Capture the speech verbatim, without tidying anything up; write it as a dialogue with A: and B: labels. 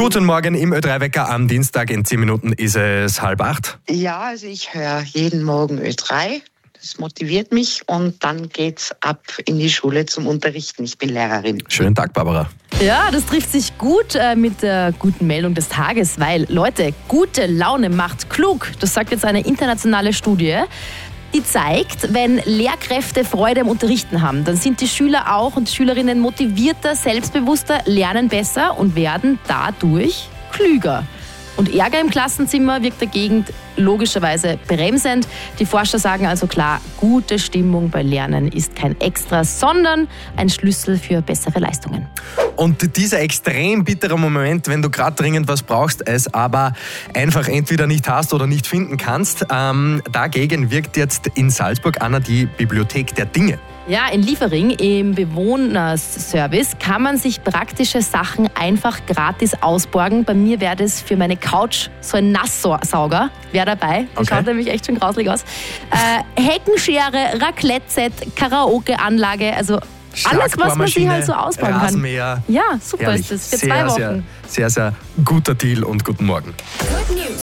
A: Guten Morgen im Ö drei Wecker am Dienstag. In zehn Minuten ist es halb acht.
B: Ja, also ich höre jeden Morgen Ö drei. Das motiviert mich und dann geht's ab in die Schule zum Unterrichten. Ich bin Lehrerin.
A: Schönen Tag, Barbara.
C: Ja, das trifft sich gut äh, mit der guten Meldung des Tages, weil, Leute, gute Laune macht klug. Das sagt jetzt eine internationale Studie. Die zeigt, wenn Lehrkräfte Freude am Unterrichten haben, dann sind die Schüler auch und Schülerinnen motivierter, selbstbewusster, lernen besser und werden dadurch klüger. Und Ärger im Klassenzimmer wirkt dagegen logischerweise bremsend. Die Forscher sagen also klar, gute Stimmung bei Lernen ist kein Extra, sondern ein Schlüssel für bessere Leistungen.
A: Und dieser extrem bittere Moment, wenn du gerade dringend was brauchst, es aber einfach entweder nicht hast oder nicht finden kannst, ähm, dagegen wirkt jetzt in Salzburg, Anna, die Bibliothek der Dinge.
C: Ja, in Liefering im Bewohnerservice kann man sich praktische Sachen einfach gratis ausborgen. Bei mir wäre das für meine Couch so ein Nasssauger. Wäre dabei. Das
A: Okay.
C: schaut nämlich echt schon grauslich aus. Äh, Heckenschere, Raclette-Set, Karaoke-Anlage, also alles, was man sich halt so ausbauen kann.
A: Rasenmäher.
C: Ja, super
A: Herrlich.
C: ist das. Für
A: sehr,
C: zwei Wochen.
A: Sehr, sehr, sehr guter Deal und guten Morgen.
D: Good News.